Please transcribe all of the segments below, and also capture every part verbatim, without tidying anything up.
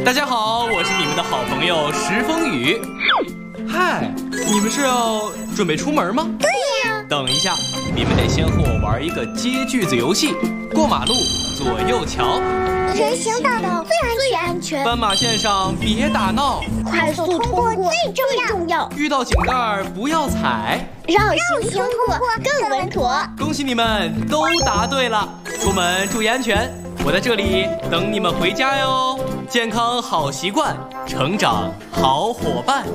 大家好，我是你们的好朋友石风雨。嗨，你们是要准备出门吗？ 对呀。 等一下，你们得先和我玩一个接句子游戏。过马路，左右瞧。 人行道道最安全。 斑马线上别打闹。 快速通过最重要。 遇到井盖不要踩。 绕行通过更稳妥。 恭喜你们都答对了，出门注意安全。我在这里等你们回家哟。健康好习惯，成长好伙伴。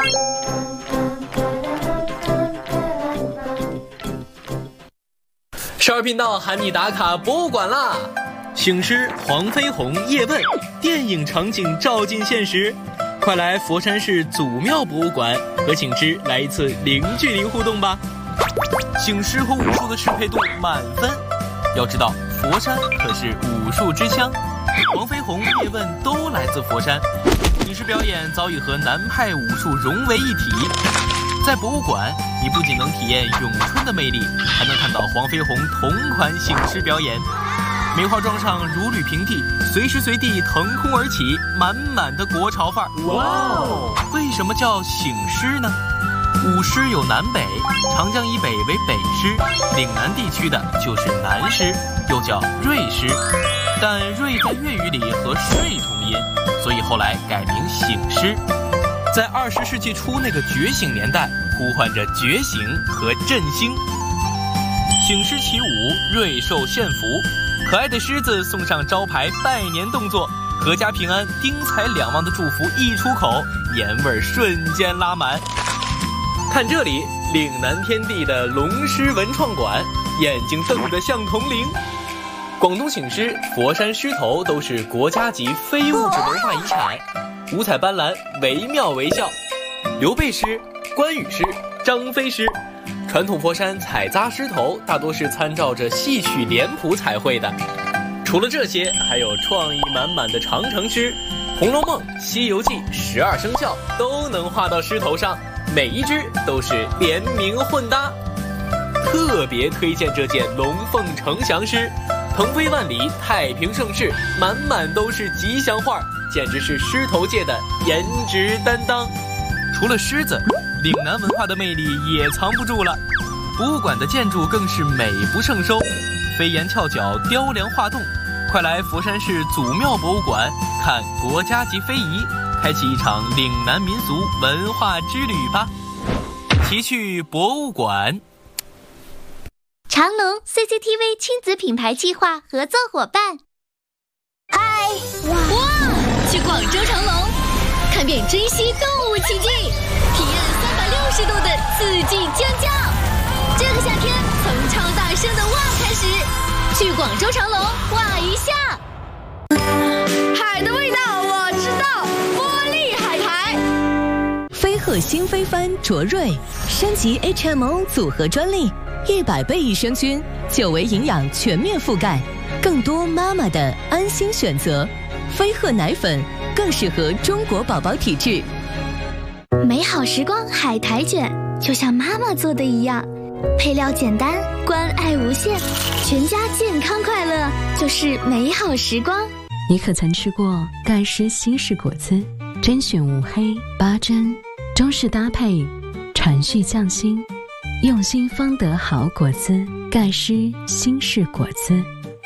少儿频道喊你打卡博物馆啦！醒狮黄飞鸿叶问，电影场景照进现实。快来佛山市祖庙博物馆和醒狮来一次零距离互动吧！醒狮和武术的适配度满分。要知道，佛山可是武术之乡，黄飞鸿、叶问都来自佛山。醒狮表演早已和南派武术融为一体。在博物馆，你不仅能体验咏春的魅力，还能看到黄飞鸿同款醒狮表演。梅花桩上如履平地，随时随地腾空而起，满满的国潮范儿。哇哦！为什么叫醒狮呢？舞狮有南北，长江以北为北狮，岭南地区的就是南狮，又叫瑞狮。但瑞在粤语里和睡同音，所以后来改名醒狮。在二十世纪初那个觉醒年代，呼唤着觉醒和振兴。醒狮起舞，瑞兽献福，可爱的狮子送上招牌拜年动作，阖家平安、丁财两旺的祝福一出口，年味儿瞬间拉满。看这里，岭南天地的龙狮文创馆，眼睛瞪得像铜铃。广东醒狮、佛山狮头都是国家级非物质文化遗产，五彩斑斓，惟妙惟肖。刘备狮、关羽狮、张飞狮，传统佛山彩扎狮头大多是参照着戏曲脸谱彩绘的。除了这些，还有创意满满的长城狮，《红楼梦》《西游记》十二生肖都能画到狮头上，每一只都是联名混搭。特别推荐这件龙凤呈祥狮，腾飞万里，太平盛世，满满都是吉祥话，简直是狮头界的颜值担当。除了狮子，岭南文化的魅力也藏不住了。博物馆的建筑更是美不胜收，飞檐翘角，雕梁画栋。快来佛山市祖庙博物馆看国家级非遗，开启一场岭南民俗文化之旅吧！齐去博物馆。 长隆 C C T V 亲子品牌计划合作伙伴。 嗨，哇哇！去广州长隆，看遍珍稀动物奇迹，体验三百六十度的刺激尖叫。这个夏天，从超大声的哇开始，去广州长隆哇一下。 海的味道我知道，茉莉海苔。 飞鹤新飞帆卓瑞升级 H M O 组合专利，一百倍益生菌，久维营养全面覆盖，更多妈妈的安心选择。飞鹤奶粉更适合中国宝宝体质。 美好时光海苔卷，就像妈妈做的一样，配料简单，关爱无限，全家健康快乐就是美好时光。 你可曾吃过盖诗新式果汁？甄选五黑八珍，中式搭配，传续匠心，用心方得好果汁。盖诗新式果汁。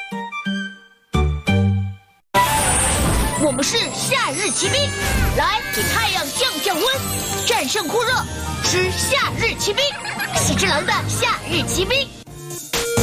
我们是夏日骑兵，来给太阳降降温，战胜酷热，吃夏日骑兵，喜之郎的夏日骑兵。